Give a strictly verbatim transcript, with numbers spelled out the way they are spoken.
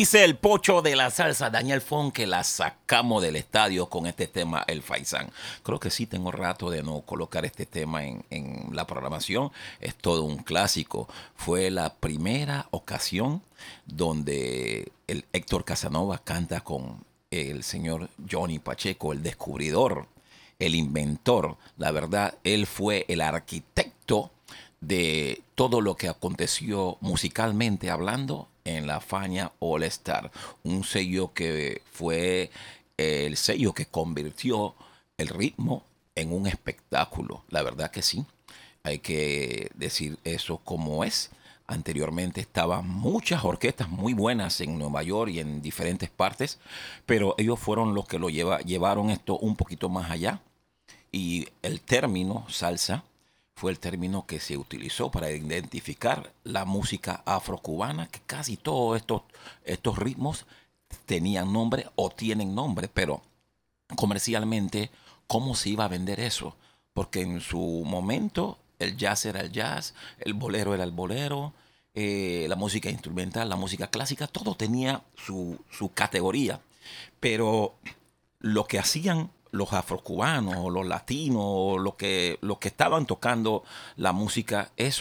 Dice el pocho de la salsa, Daniel Fon, que la sacamos del estadio con este tema, El Faisán. Creo que sí tengo rato de no colocar este tema en, en la programación. Es todo un clásico. Fue la primera ocasión donde el Héctor Casanova canta con el señor Johnny Pacheco, el descubridor, el inventor. La verdad, él fue el arquitecto de todo lo que aconteció musicalmente hablando en la Fania All Star, un sello que fue el sello que convirtió el ritmo en un espectáculo. La verdad que sí, hay que decir eso como es. Anteriormente estaban muchas orquestas muy buenas en Nueva York y en diferentes partes, pero ellos fueron los que lo lleva, llevaron esto un poquito más allá. Y el término salsa fue el término que se utilizó para identificar la música afrocubana, que casi todos estos, estos ritmos tenían nombre o tienen nombre, pero comercialmente, ¿cómo se iba a vender eso? Porque en su momento el jazz era el jazz, el bolero era el bolero, eh, la música instrumental, la música clásica, todo tenía su, su categoría. Pero lo que hacían los afrocubanos, los latinos, los que, los que estaban tocando la música, eso